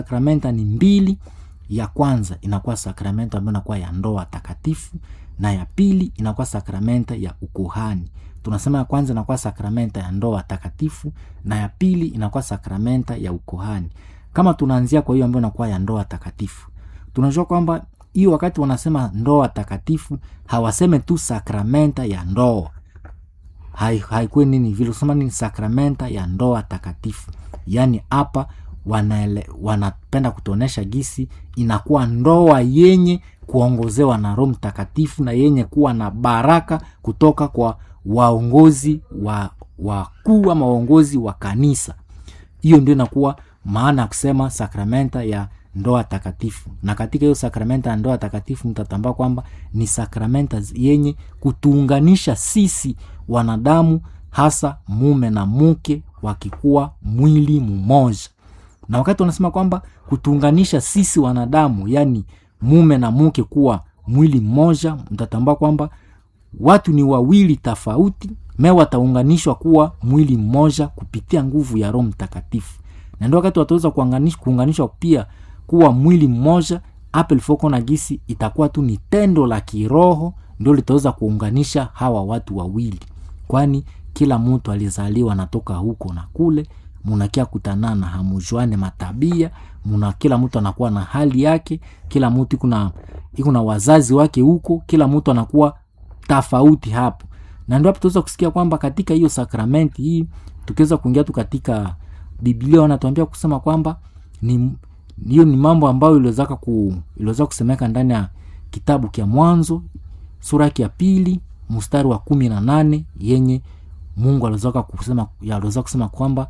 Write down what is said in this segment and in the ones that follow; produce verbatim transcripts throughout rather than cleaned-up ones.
sakramenta ni mbili. Ya kwanza inakuwa sakramenta ambayo inakuwa ya ndoa takatifu, na ya pili inakuwa sakramenta ya ukuhani. Tunasema ya kwanza inakuwa sakramenta ya ndoa takatifu, na ya pili inakuwa sakramenta ya ukuhani. Kama tunaanzia kwa hiyo ambayo inakuwa ya ndoa takatifu, tunajua kwamba hiyo wakati wanasema ndoa takatifu, hawaseme tu sakramenta ya ndoa. Hai haikuwa nini vile usema ni sakramenta ya ndoa takatifu. Yaani hapa wanaele, wanapenda kutuonesha gisi inakuwa ndoa yenye kuongozewa na Roho Mtakatifu na yenye kuwa na baraka kutoka kwa waongozi wa wakuu ama waongozi wa kanisa. Hiyo ndio inakuwa maana ya kusema sakramenta ya ndoa takatifu. Na katika hiyo sakramenta ya ndoa takatifu mtatambua kwamba ni sakramenta yenye kutuunganisha sisi wanadamu, hasa mume na mke wakikuwa mwili mmoja. Na wakati wanasema kwamba kutuunganisha sisi wanadamu, yani mume na mke kuwa mwili mmoja, mtatambua kwamba watu ni wawili tofauti, me wataunganishwa kuwa mwili mmoja kupitia nguvu ya Roho Mtakatifu. Na ndio wakati wataweza kuunganishwa kuunganishwa pia kuwa mwili mmoja, hapo ilifoko na gisi itakuwa tu ni tendo la kiroho ndio litaweza kuunganisha hawa watu wawili. Kwani kila mtu alizaliwa natoka huko na kule, munakia kutanana hamujuane matabia, muna kila mtu anakuwa na hali yake, kila mtu kuna iko na wazazi wake huko, kila mtu anakuwa tofauti hapo. Na ndio hapo tutaweza kusikia kwamba katika hiyo sakramenti hii tukiweza kuingia tu katika Biblia wanatuambia kusema kwamba ni hiyo ni mambo ambayo iliweza ku iliweza kusemeka ndani ya kitabu cha Mwanzo sura ya pili mstari wa kumi na nane, yenye Mungu aliweza kusema aliweza kusema kwamba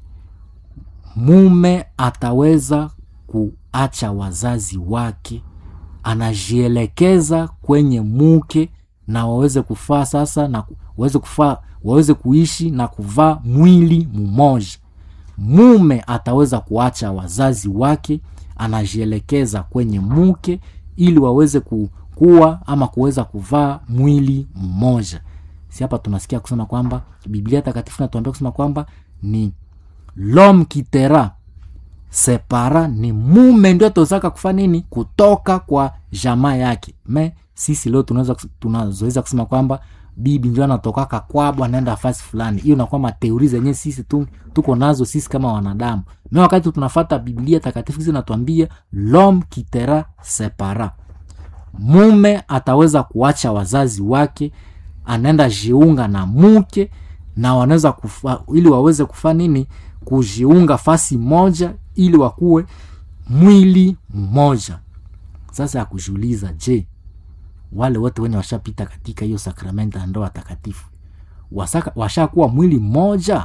mume ataweza kuacha wazazi wake, anajielekeza kwenye mke, na waweze kufaa sasa na waweze kufaa waweze kuishi na kuvaa mwili mmoja. Mume ataweza kuacha wazazi wake, anajielekeza kwenye mke, ili waweze kukua ama kuweza kuvaa mwili mmoja. Si hapa tunasikia kusema kwamba Biblia takatifu inatuambia kusema kwamba ni l'homme quittera ses parents, ni mume ndio ataweza kufanya nini? Kutoka kwa jamaa yake. Me sisi leo tunaweza tunaweza kusema kwamba bibi ndio anatoka kwabo anaenda fasi fulani. Hiyo inakuwa mateori zenyewe sisi tu tuko nazo sisi kama wanadamu. Me wakati tunafuata Biblia takatifu zinatuambia l'homme quittera ses parents, mume ataweza kuacha wazazi wake, anaenda jiunga na mke, na wanaweza kufa, ili waweze kufanya nini? Kujiunga fasi moja ili wakuwe mwili mmoja. Sasa ya kujiuliza, je, wale wote wenye washapita katika hiyo sakramenta ya ndoa takatifu wasaka washakuwa mwili mmoja,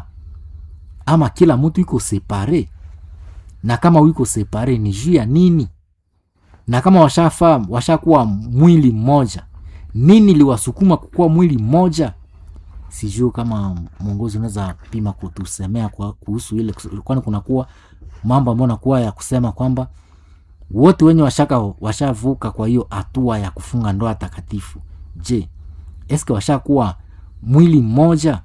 ama kila mtu yuko separe? Na kama yuko separe ni juu ya nini? Na kama washafahamu washakuwa mwili mmoja, nini liwasukuma kukuwa mwili mmoja? Sijui kama mwongozi unaweza pima kutusemea kwa kuhusu ile, kwani kuna kuwa mambo ambayo nakuwa ya kusema kwamba wote wenye washaka washavuka kwa hiyo hatua ya kufunga ndoa takatifu. Je, eske washakuwa mwili mmoja?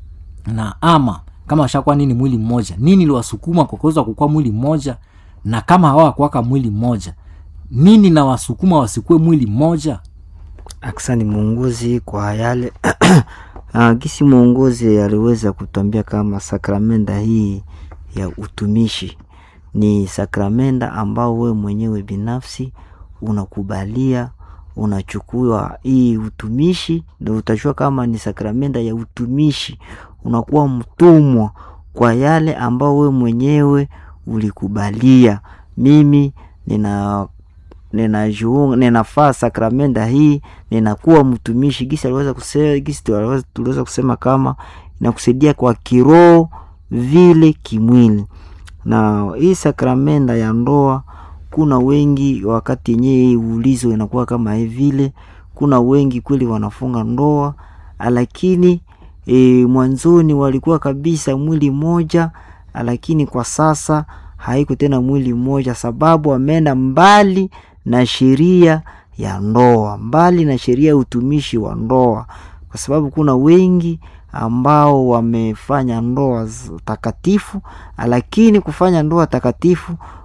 Na ama kama washakuwa nini mwili mmoja, nini liwasukuma kwa kuweza kukuwa mwili mmoja? Na kama hawakuwa mwili mmoja, nini na wasukuma wasikue mwili mmoja? Aksani mwongozi kwa yale uh, gisi mwongozi aliweza kutuambia kama sakramenta hii ya utumishi ni sakramenta ambao wewe mwenyewe binafsi unakubalia, unachukua hii utumishi, ndio utajua kama ni sakramenta ya utumishi. Unakuwa mtumwa kwa yale ambao wewe mwenyewe ulikubalia. Mimi nina ninajiunga ninafaa sakramenta hii, ninakuwa mtumishi. Gisi aliweza kusema gisi tuliweza kusema kama inakusaidia kwa kiroho vile kimwili. Na hii sakramenta ya ndoa, kuna wengi wakati yenyewe ulizo inakuwa kama hivi vile, kuna wengi kweli wanafunga ndoa, lakini e, mwanzoni walikuwa kabisa mwili mmoja, lakini kwa sasa haiko tena mwili mmoja, sababu wameenda mbali na sheria ya ndoa, mbali na sheria ya utumishi wa ndoa. Kwa sababu kuna wengi ambao wamefanya ndoa takatifu, lakini kufanya ndoa takatifu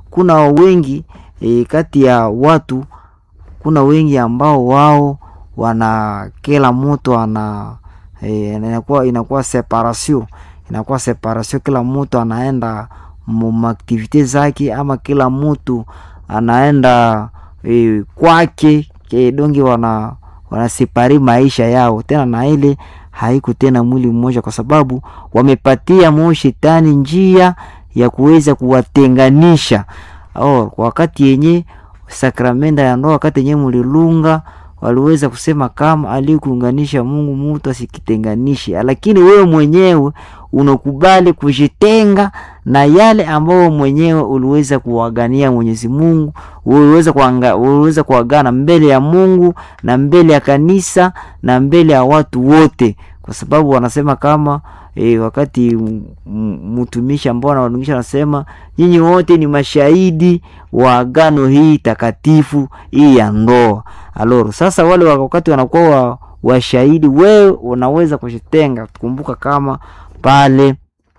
kuna wengi e, kati ya watu, kuna wengi ambao wao wana kila mtu ana e, inakuwa inakuwa separation inakuwa separation kila mtu anaenda mu activity zake, ama kila mtu anaenda e, kwake dongi, wana wanasepari maisha yao tena, na ile haiko tena mwili mmoja, kwa sababu wamepatia mo shetani njia ya kuweza kuwatenganisha. Oh, wakati yenye sakramenta ya ndoa, wakati yenye mulilunga, waliweza kusema kama alikuunganisha Mungu mtu asikitenganishe, lakini wewe mwenyewe unakubali kujitenga na yale ambao mwenyewe uliweza kuagania Mwenyezi Mungu, uliweza kuanga uliweza kuagana mbele ya Mungu na mbele ya kanisa na mbele ya watu wote, kwa sababu wanasema kama e, wakati mtumishi ambao anawadungisha anasema nyinyi wote ni mashahidi wa agano hii takatifu hii ya ndoa. Aloro sasa wale wakati wanakuwa washahidi, wewe unaweza kujitenga. Tukumbuka kama pale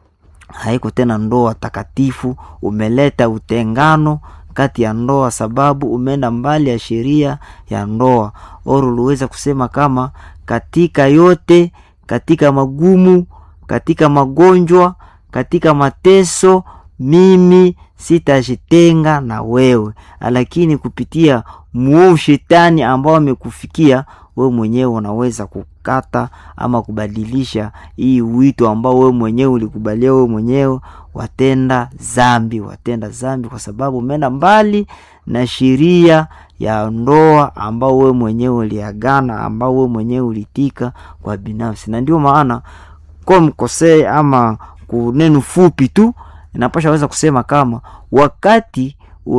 haiko tena ndoa takatifu, umeleta utengano kati ya ndoa, sababu umeenda mbali ya sheria ya ndoa. Oro uliweza kusema kama katika yote, katika magumu, katika magonjwa, katika mateso, mimi sitajitenga na wewe, lakini kupitia muovu shetani ambao amekufikia wewe mwenyewe unaweza kukata ama kubadilisha hii wito ambao wewe mwenyewe ulikubalia. Wewe mwenyewe watenda zambi, watenda zambi kwa sababu umeenda mbali na sheria ya ndoa ambao wewe mwenyewe uliagana, ambao wewe mwenyewe ulitika kwa binafsi. Na ndio maana kwa mkosee ama kuneno fupi tu inapasha weza kusema kama wakati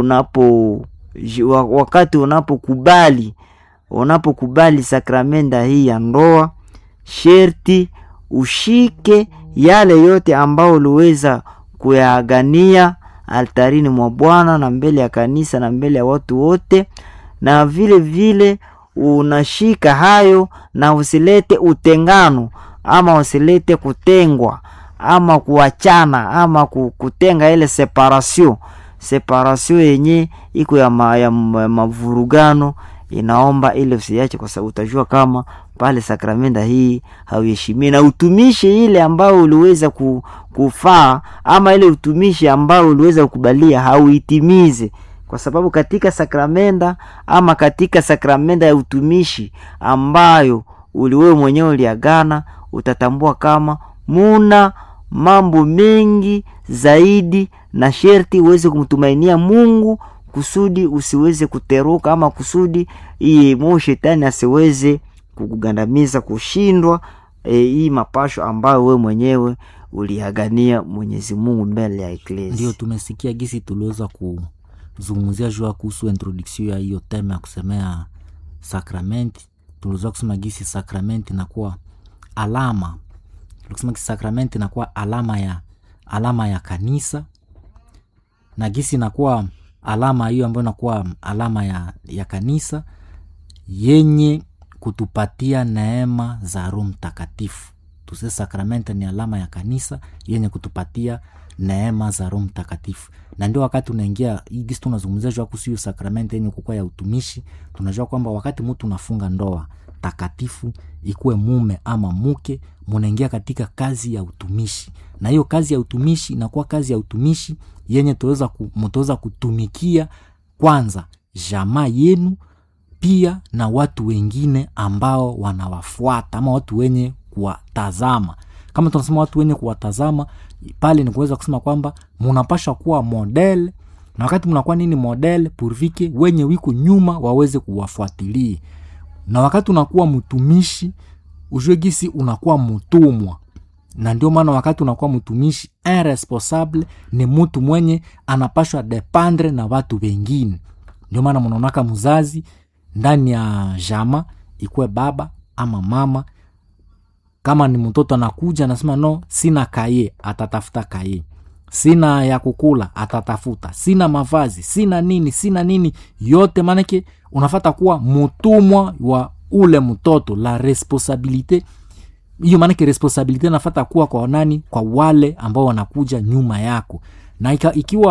unapo wakati unapokubali unapokubali sakramenta hii ya ndoa, sherti ushike yale yote ambao uliweza kuyaagania altarini mwa Bwana na mbele ya kanisa na mbele ya watu wote, na vile vile unashika hayo, na usilete utengano ama usilete kutengwa ama kuachana ama kutenga ile separation separation yenye iko ya, ma, ya mavurugano. Inaomba ile usiache, kwa sababu utajua kama pale sakramenta hii hauheshimi, na utumishi ile ambao uliweza kufaa ama ile utumishi ambao uliweza kukubalia hauitimize, kwa sababu katika sakramenta ama katika sakramenta ya utumishi ambayo uliwewe mwenyewe uliagana, utatambua kama muna mambo mengi zaidi, na sherti uweze kumtumainia Mungu kusudi usiweze kuteruka, ama kusudi hii mo shetani asiweze kukugandamiza, kushindwa e, hii mapasho ambayo wewe mwenyewe uliagania Mwenyezi Mungu mbele ya Eklesia. Ndio tumesikia gisi tuliweza kuzungumzia jua kuhusu introduction ya hiyo tema ya kusemea sakramenti. Tuliweza kusema gisi sakramenti inakuwa alama, tulisema gisi sakramenti inakuwa alama ya alama ya kanisa, na gisi inakuwa alama hiyo ambayo inakuwa alama ya, ya kanisa yenye kutupatia neema za Roho Mtakatifu. Tuseme sakramenti ni alama ya kanisa yenye kutupatia neema za Roho Mtakatifu. Na ndio wakati unaingia hii gisi tunazungumzia jua kuhusu sakramenti yenye kukua ya utumishi, tunajua kwamba wakati mtu unafunga ndoa takatifu, ikuwe mume ama mke, mnaingia katika kazi ya utumishi. Na hiyo kazi ya utumishi inakuwa kazi ya utumishi yenye tuweza ku, mtaweza kutumikia kwanza jamaa yenu, pia na watu wengine ambao wanawafuata ama watu wenye kuwatazama. Kama tunasema watu wenye kuwatazama, pale ni kuweza kusema kwamba mnapaswa kuwa model, na wakati mnakuwa nini model, purvike wenye wiko nyuma waweze kuwafuatilia. Na wakati unakuwa mtumishi, ujue gisi unakuwa mtumwa. Na ndio maana wakati unakuwa mtumishi, un responsable ni mtu mwenye anapashwa dependre na watu wengine. Ndio maana mnaonaka mzazi ndani ya jama, ikuwe baba ama mama, kama ni mtoto anakuja anasema no, sina kaye, atatafuta kaye. Sina ya kukula, atatafuta. Sina mavazi, sina nini, sina nini, yote manake unafata kuwa mtumwa wa ule mtoto. La responsabilite, hiyo manake responsabilite nafata kuwa kwa nani? Kwa wale ambao wanakuja nyuma yako. Na ikiwa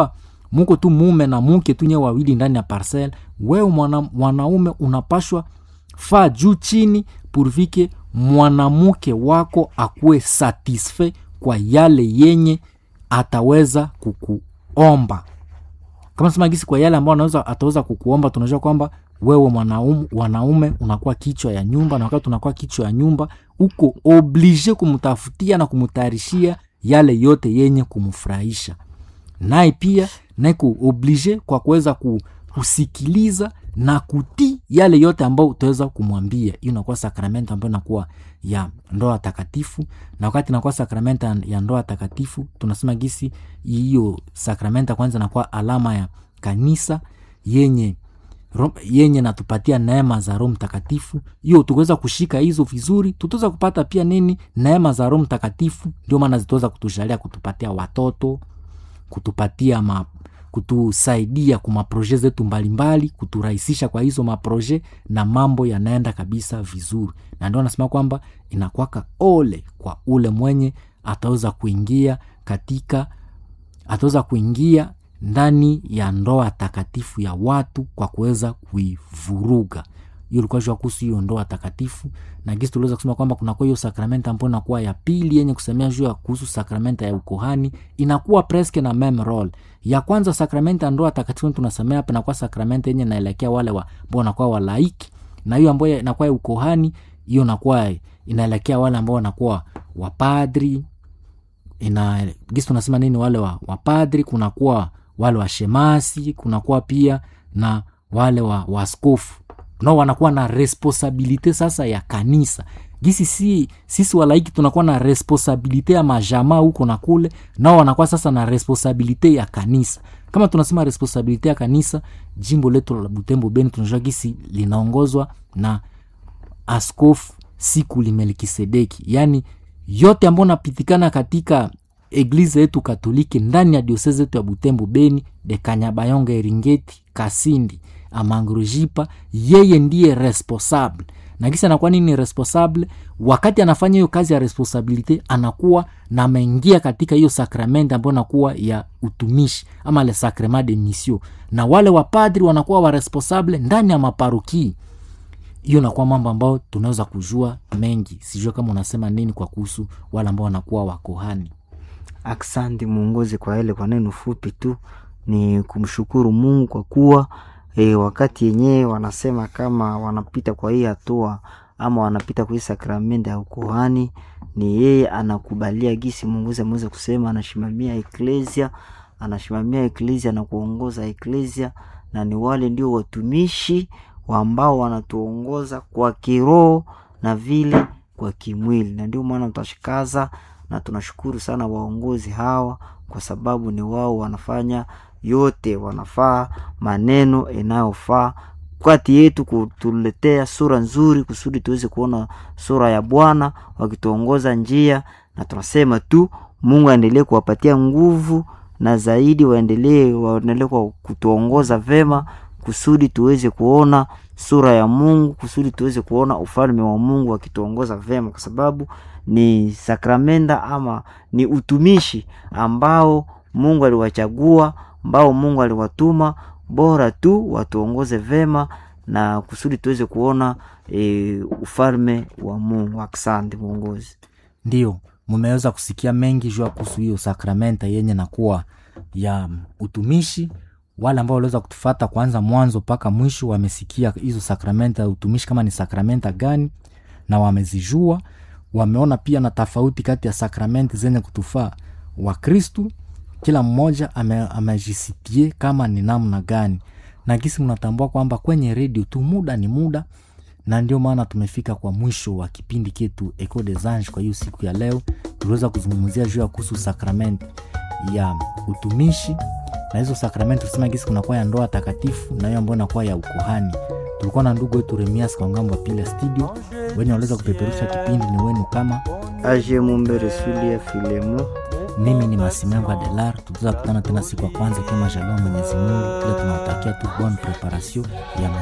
muko tu mume na mke tu nyewe wawili ndani ya parcel, wewe mwana, mwanaume unapashwa faa juu chini purvike mwanamke wako akuwe satisfait kwa yale yenye ataweza kukuomba. Kama sema gisi kwa yale ambao anaweza ataweza kukuomba, tunajua kwamba wewe mwanaume wanaume unakuwa kichwa ya nyumba, na wakati unakuwa kichwa ya nyumba uko oblige kumtafutia na kumtayarishia yale yote yenye kumfurahisha. Naye pia naiko oblige kwa kuweza kusikiliza na kutii yale yote ambao utaweza kumwambia. Hiyo inakuwa sakramento ambayo inakuwa ya ndoa takatifu. Na wakati inakuwa sakramento ya ndoa takatifu, tunasema gisi hiyo sakramento kwanza inakuwa alama ya kanisa yenye yenye natupatia neema za Roho Mtakatifu. Hiyo tuweza kushika hizo vizuri, tutaweza kupata pia nini? Neema za Roho Mtakatifu. Ndio maana zitaweza kutushalia kutupatia watoto, kutupatia ma, kutusaidia kwa maproje zetu mbalimbali, kuturahisisha kwa hizo maproje na mambo yanaenda kabisa vizuri. Na ndio nasema kwamba inakuwaka ole kwa ule mwenye ataweza kuingia katika ataweza kuingia ndani ya ndoa takatifu ya watu kwa kuweza kuivuruga. Hiyo ilikuwa jua kuhusu hiyo ndoa takatifu. Na gisi tuliweza kusema kwamba kuna kwa hiyo sakramenta ambayo inakuwa ya pili yenye kusemea juu ya kuhusu sakramenta ya ukohani, inakuwa preske na meme role. Ya kwanza sakramenta ya ndoa takatifu tunasemea hapa inakuwa sakramenta yenye inaelekea wale wa ambao wanakuwa walaiki, na hiyo ambayo inakuwa ya ukohani hiyo inakuwa inaelekea wale ambao wanakuwa wapadri. Ina gisi tunasema nini wale wa wapadri, kuna kuwa wale wa shemasi, kuna kuwa pia na wale wa waskofu. No, wanakuwa na responsabilite sasa ya kanisa. Gisi si sisi walaiki tunakuwa na responsabilite ya majama huko na kule, nao wanakuwa sasa na responsabilite ya kanisa. Kama tunasema responsabilite ya kanisa, jimbo letu la Butembo Beni tunajua gisi linaongozwa na askofu Sikuli Melkisedeki. Yani yote ambayo napitikana katika eglize yetu Katoliki ndani ya diocese yetu ya Butembo Beni, de Kanyabayonga, Eringeti, Kasindi, Amangurujipa, yeye ndiye responsable. Na kisa anakuwa nini responsable? Wakati anafanya hiyo kazi ya responsabilite, anakuwa na mengia katika hiyo sakramenta ambayo inakuwa ya utumishi ama le sacrement de mission. Na wale wapadri wanakuwa wa responsable ndani ya maparoki. Hiyo inakuwa mambo ambayo tunaweza kujua mengi. Sijua kama unasema nini kwa kuhusu wale ambao wanakuwa wakohani. Asante muongozi kwa ile kwa neno fupi tu. Ni kumshukuru Mungu kwa kuwa e, wakati yenyewe wanasema kama wanapita kwa hii hatua ama wanapita kwa hii sakramenta ya ukohani, ni yeye anakubalia gisi muongozi ameweza kusema anashimamia eklesia, anashimamia eklesia na kuongoza eklesia, na ni wale ndio watumishi ambao wanatuongoza kwa kiroho na vile kwa kimwili. Na ndio maana tutashikaza na tunashukuru sana waongozi hawa kwa sababu ni wao wanafanya yote, wanafaa maneno inayofaa kati yetu kutuletea sura nzuri kusudi tuweze kuona sura ya Bwana wakituongoza njia. Na tunasema tu Mungu aendelee kuwapatia nguvu na zaidi waendelee waendelee kutuongoza vema kusudi tuweze kuona sura ya Mungu, kusudi tuweze kuona ufalme wa Mungu akituongoza vema, kwa sababu ni sakramenta ama ni utumishi ambao Mungu aliwachagua, ambao Mungu aliwatuma, bora tu watuongoze vema na kusudi tuweze kuona e, ufalme wa Mungu. Asante muongozi. Ndio, mmeweza kusikia mengi juu kuhusu hiyo sakramenta yenye nakuwa ya utumishi. Wale ambao waliweza kutufuata kuanza mwanzo mpaka mwisho wamesikia hizo sakramenta ya utumishi kama ni sakramenta gani na wamezijua. Wameona pia na tofauti kati ya sakramenti zenye kutufaa wa Kristu. Kila mmoja amejisitie ame kama ni namna gani. Na kisi mnatambua kwamba kwenye radio tu muda ni muda, na ndio maana tumefika kwa mwisho wa kipindi ketu Echo des Anges. Kwa hiyo siku ya leo tuliweza kuzungumzia juu ya kuhusu sakramenti ya utumishi, na hizo sakramenti tusema kisi kuna kwa ya ndoa takatifu na hiyo ambayo inakuwa ya ukohani. Tulikuwa na ndugu wetu Remias kwa ngambo pile studio, wenye waliweza kupeperusha kipindi ni wenu kama Aje Mumbere Sulia Filemo. Mimi ni Masimengo Adelar. Tutaweza kutana tena siku ya kwanza kama jalwa Mwenyezi Mungu. Kile tunawatakia tu bonne preparation ya